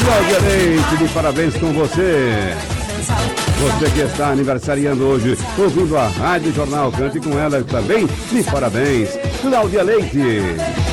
Cláudia Leite, de parabéns com você. Você que está aniversariando hoje, ouvindo a Rádio Jornal, cante com ela também, de parabéns, Cláudia Leite.